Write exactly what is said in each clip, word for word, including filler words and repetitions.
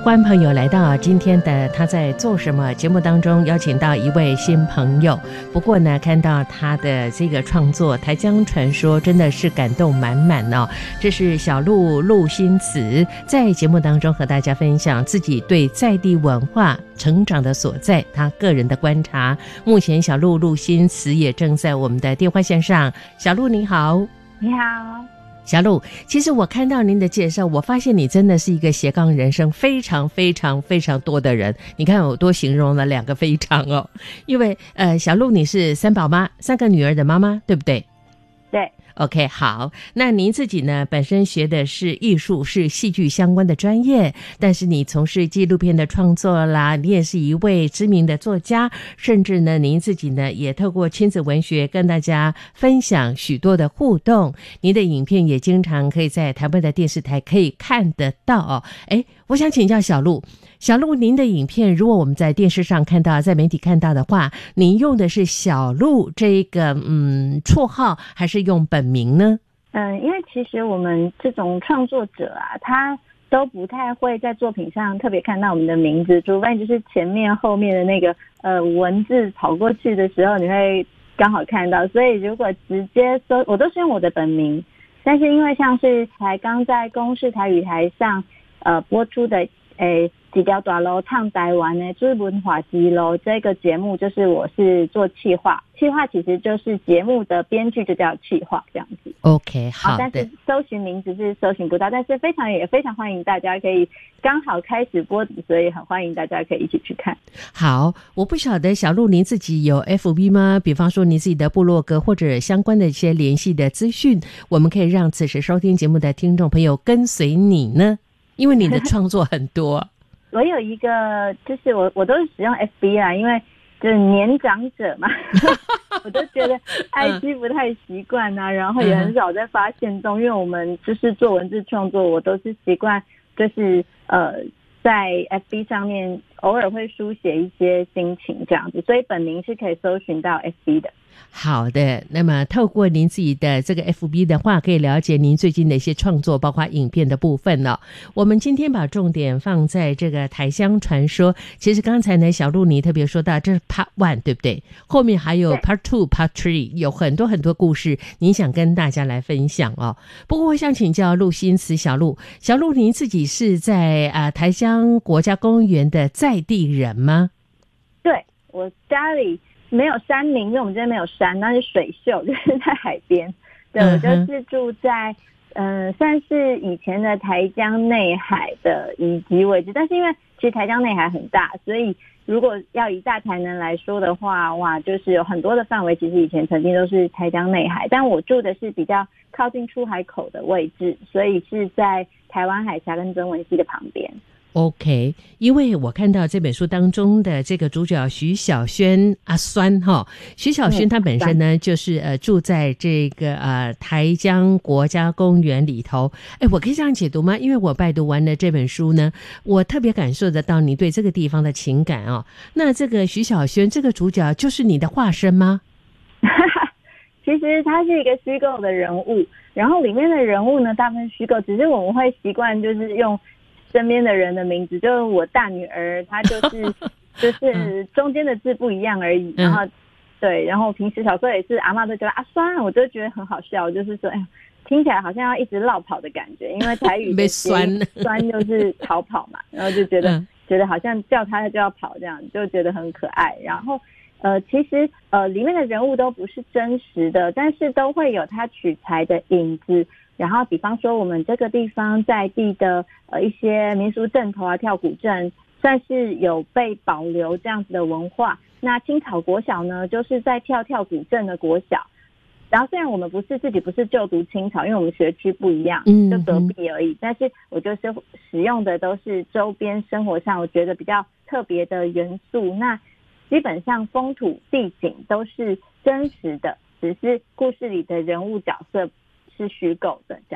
欢迎朋友来到今天的他在做什么节目当中，邀请到一位新朋友。不过呢，看到他的这个创作《台江传说》真的是感动满满哦。这是小陆陆心慈在节目当中和大家分享自己对在地文化成长的所在，他个人的观察。目前小陆陆心慈也正在我们的电话线上。小陆你好。 你好。 小陆，其实我看到您的介绍，我发现你真的是一个斜杠人生非常非常非常多的人。你看我多形容了两个非常哦，因为呃，小陆你是三宝妈，三个女儿的妈妈，对不对？ 对。 OK， 好，那您自己呢，本身学的是艺术，是戏剧相关的专业，但是你从事纪录片的创作啦，你也是一位知名的作家，甚至呢，您自己呢也透过亲子文学跟大家分享许多的互动，您的影片也经常可以在台湾的电视台可以看得到哦。诶，我想请教小陆，小陆您的影片如果我们在电视上看到，在媒体看到的话，您用的是小陆这个嗯绰号，还是用本名呢？ 嗯，因为其实我们这种创作者啊，他都不太会在作品上特别看到我们的名字，除非就是前面后面的那个呃文字跑过去的时候，你会刚好看到。所以如果直接搜，我都是用我的本名。但是因为像是才刚在公视台语台上呃播出的诶几条大路唱台湾的追文化基路这个节目，就是我是做企划，企划其实就是节目的编剧，就叫企划这样子。 OK， 好的。 但是搜寻名字是搜寻不到，但是非常也非常欢迎大家可以刚好开始播，所以很欢迎大家可以一起去看。 好，我不晓得小陆您自己有 F B 吗？比方说您自己的部落格或者相关的一些联系的资讯，我们可以让此时收听节目的听众朋友跟随你呢，因为你的创作很多。 我有一个，就是我我都是使用 F B 啦，因为就是年长者嘛，我都觉得 I G 不太习惯啊，然后也很少在发现中，因为我们就是做文字创作，我都是习惯就是呃在 F B 上面偶尔会书写一些心情这样子，所以本名是可以搜寻到 F B 的。 好的，那么透过您自己的这个 F B 的话，可以了解您最近的一些创作，包括影片的部分了。我们今天把重点放在这个台江传说。其实刚才呢，小陆你特别说到这是 Part One， 对不对？后面还有 Part Two、Part Three， 有很多很多故事，您想跟大家来分享哦。不过我想请教陆心慈小陆，小陆您自己是在啊、呃、台江国家公园的在地人吗？ 对，我家里没有山林，因为我们这边没有山，那是水秀，就是在海边。对，我就是住在嗯、呃，算是以前的台江内海的遗迹位置。但是因为其实台江内海很大，所以如果要以大台南来说的话，哇，就是有很多的范围，其实以前曾经都是台江内海。但我住的是比较靠近出海口的位置，所以是在台湾海峡跟曾文溪的旁边。 OK， 因为我看到这本书当中的这个主角徐小萱阿酸哈，徐小萱她本身呢、嗯、就是呃住在这个呃台江国家公园里头。哎，我可以这样解读吗？因为我拜读完了这本书呢，我特别感受得到你对这个地方的情感哦。那这个徐小萱这个主角就是你的化身吗？ 其实他是一个虚构的人物，然后里面的人物呢大部分虚构，只是我们会习惯就是用身边的人的名字，就是我大女儿，她就是就是中间的字不一样而已。然后对，然后平时小时候也是阿嬷都叫她阿酸，我就觉得很好笑，就是说，哎呀，听起来好像要一直落跑的感觉，因为台语的酸酸就是逃跑嘛，然后就觉得、嗯、觉得好像叫她就要跑这样，就觉得很可爱。然后呃，其实呃里面的人物都不是真实的，但是都会有他取材的影子。然后比方说我们这个地方在地的呃一些民俗阵头啊，跳古阵算是有被保留这样子的文化。那青草国小呢，就是在跳跳古阵的国小。然后虽然我们不是自己不是就读青草，因为我们学区不一样，就隔壁而已，但是我就是使用的都是周边生活上我觉得比较特别的元素。那基本上风土地景都是真实的，只是故事里的人物角色是虚构的这样。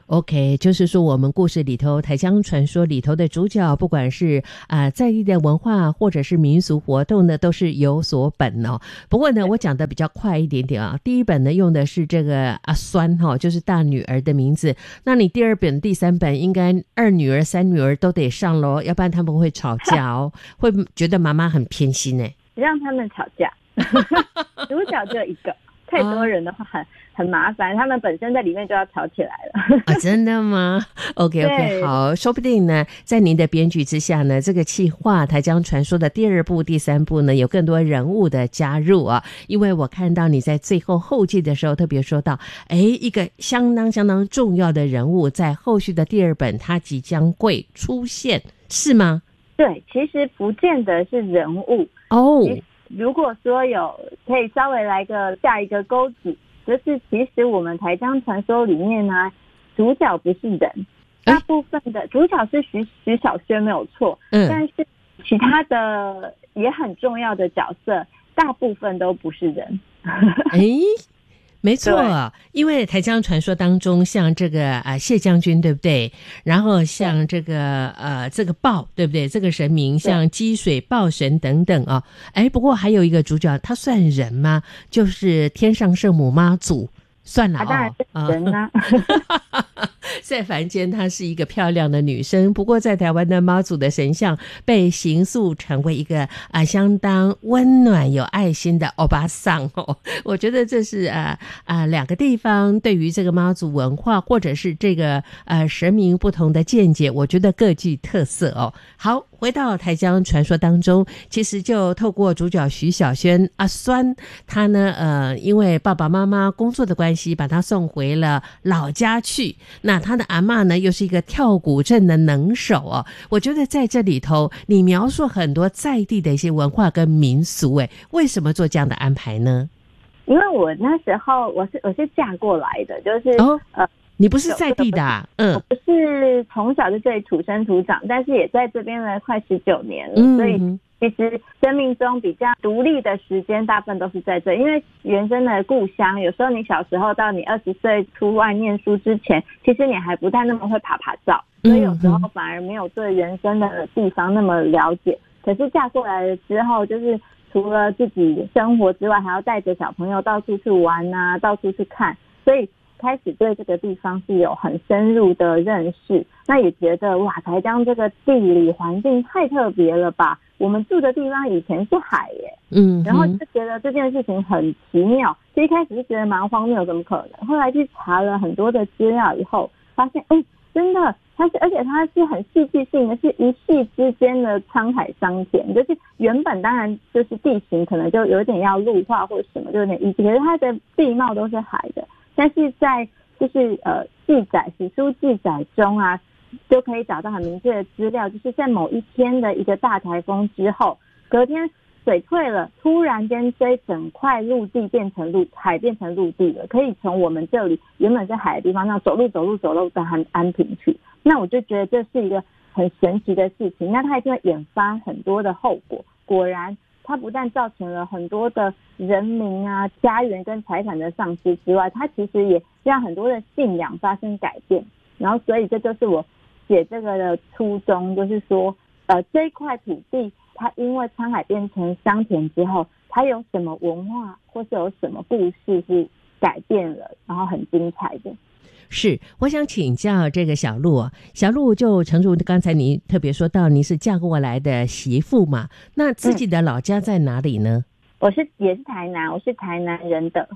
OK， 就是说我们故事里头台江传说里头的主角，不管是啊、呃、在地的文化或者是民俗活动呢，都是有所本哦。不过呢，我讲的比较快一点点啊。第一本呢用的是这个阿酸哈、哦，就是大女儿的名字。那你第二本、第三本应该二女儿、三女儿都得上咯，要不然他们会吵架哦，会觉得妈妈很偏心哎。 让他们吵架，主角只有一个。太多人的话很、啊、很麻烦，他们本身在里面就要吵起来了。 啊，真的吗 ？OK OK， 好，说不定呢，在您的编剧之下呢，这个企划台江传说的第二部、第三部呢，有更多人物的加入啊。因为我看到你在最后后记的时候特别说到，哎，一个相当相当重要的人物在后续的第二本他即将会出现，是吗？ 对，其实不见得是人物哦。 如果说有可以稍微来个下一个钩子，就是其实我们台江传说里面呢，主角不是人，大部分的主角是徐徐小轩没有错，嗯，但是其他的也很重要的角色，大部分都不是人。 哎没错，因为台江传说当中，像这个啊、呃、谢将军，对不对？然后像这个呃这个豹，对不对？这个神明像积水豹神等等啊。哎，不过还有一个主角，他算人吗？就是天上圣母妈祖。算了哦， 当然是人啊。 在凡间她是一个漂亮的女生，不过在台湾的妈祖的神像被形塑成为一个啊、呃、相当温暖有爱心的欧巴桑哦。我觉得这是啊啊、呃、两个地方对于这个妈祖文化或者是这个呃神明不同的见解，我觉得各具特色哦。好，回到台江传说当中，其实就透过主角徐小轩阿酸，他呢呃因为爸爸妈妈工作的关系，把他送回了老家去。那他的阿嬷呢又是一个跳古镇的能手哦。我觉得在这里头你描述很多在地的一些文化跟民俗，诶，为什么做这样的安排呢？ 因为我那时候我是我是嫁过来的，就是哦呃你不是在地的、啊、嗯， 我不是从小就这里土生土长，但是也在这边了快十九年了、 嗯、 所以其实生命中比较独立的时间大部分都是在这，因为原生的故乡，有时候你小时候到你二十岁出外念书之前，其实你还不太那么会爬爬照，所以有时候反而没有对原生的地方那么了解。可是嫁过来了之后，就是除了自己生活之外，还要带着小朋友到处去玩啊，到处去看，所以开始对这个地方是有很深入的认识。那也觉得哇，台江这个地理环境太特别了吧，我们住的地方以前是海耶，嗯，然后就觉得这件事情很奇妙。其实一开始是觉得蛮荒谬，怎么可能？后来去查了很多的资料以后，发现哎，真的，它是，而且它是很戏剧性的，是一夕之间的沧海桑田。就是原本当然就是地形可能就有点要陆化或者什么，就有点意思，可是它的地貌都是海的。但是在就是呃记载史书记载中啊，就可以找到很明确的资料，就是在某一天的一个大台风之后，隔天水退了，突然间这整块陆地变成陆海变成陆地了，可以从我们这里原本是海的地方，那走路走路走路到安安平去。那我就觉得这是一个很神奇的事情，那它一定会引发很多的后果。果然它不但造成了很多的人民啊、家园跟财产的丧失之外，它其实也让很多的信仰发生改变。然后所以这就是我写这个的初衷，就是说呃这一块土地它因为沧海变成桑田之后，它有什么文化或是有什么故事是改变了，然后很精彩的。 是，我想请教这个小鹿，小鹿就诚如刚才你特别说到，你是嫁过来的媳妇嘛？那自己的老家在哪里呢？ 嗯、我是也是台南，我是台南人的。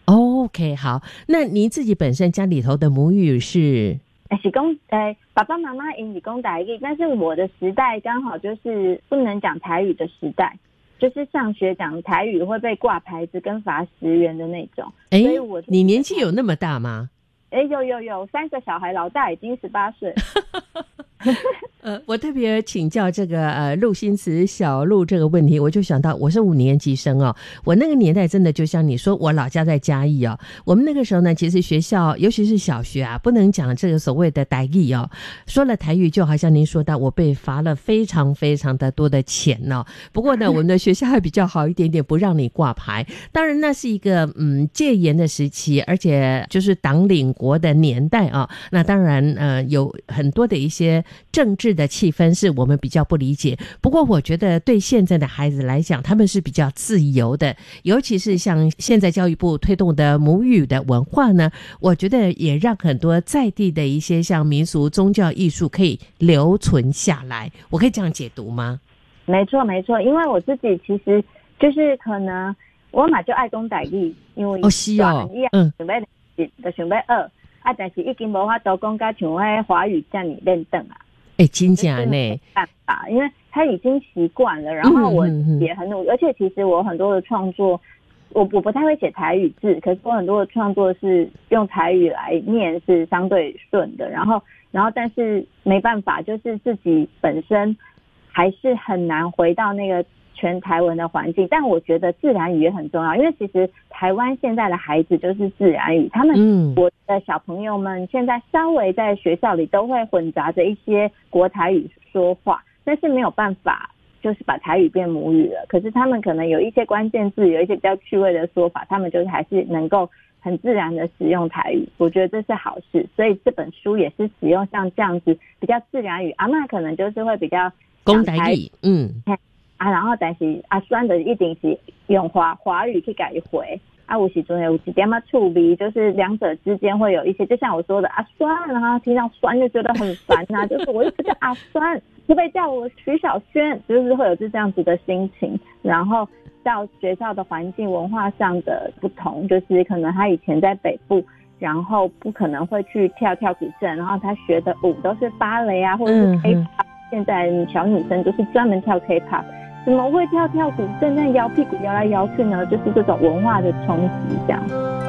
OK， 好，那你自己本身家里头的母语是？ 是讲呃，爸爸妈妈因是讲台语，但是我的时代刚好就是不能讲台语的时代，就是上学讲台语会被挂牌子跟罚十元的那种。 哎，你年纪有那么大吗？ 哎，有有有，三个小孩，老大已经十八岁。 呃， 我特别请教这个呃陆星慈小陆这个问题，我就想到我是五年级生哦，我那个年代真的就像你说，我老家在嘉义哦，我们那个时候呢，其实学校尤其是小学啊，不能讲这个所谓的台语哦，说了台语就好像您说到，我被罚了非常非常的多的钱哦。不过呢，我们的学校还比较好一点点，不让你挂牌。当然那是一个嗯戒严的时期，而且就是党领国的年代啊。那当然呃有很多的一些政治的气氛是我们比较不理解。不过我觉得对现在的孩子来讲，他们是比较自由的，尤其是像现在教育部推动的母语的文化呢，我觉得也让很多在地的一些像民俗、宗教、艺术可以留存下来。我可以这样解读吗？ 没错没错，因为我自己其实就是可能我嘛就爱讲台语，因为哦是哦， 嗯，想要就想要学啊，但是已经无法度讲甲像迄华语这样练等啊。 哎、欸，真假呢？ 没办法，因为他已经习惯了，然后我也很努力，嗯嗯嗯，而且其实我很多的创作，我我不太会写台语字，可是我很多的创作是用台语来念，是相对顺的。然后，然后但是没办法，就是自己本身还是很难回到那个全台文的环境，但我觉得自然语也很重要，因为其实台湾现在的孩子就是自然语，他们、嗯、我的小朋友们现在稍微在学校里都会混杂着一些国台语说话，但是没有办法就是把台语变母语了，可是他们可能有一些关键字，有一些比较趣味的说法，他们就是还是能够很自然的使用台语，我觉得这是好事，所以这本书也是使用像这样子比较自然语，阿嬷可能就是会比较讲台语，嗯啊，然后但是阿酸的一定是用华华语去改回，啊，有时阵有一点嘛触鼻，就是两者之间会有一些，就像我说的阿酸，然后听到酸就觉得很烦啊，就是我一直叫阿酸，会不会叫我徐小萱，就是会有这样子的心情。然后到学校的环境文化上的不同，就是可能他以前在北部，然后不可能会去跳跳古镇，然后他学的舞都是芭蕾啊，或者是 K-pop，、嗯、现在小女生就是专门跳 K-pop。怎么会跳跳古镇，这样摇屁股摇来摇去呢？就是这种文化的冲击，这样。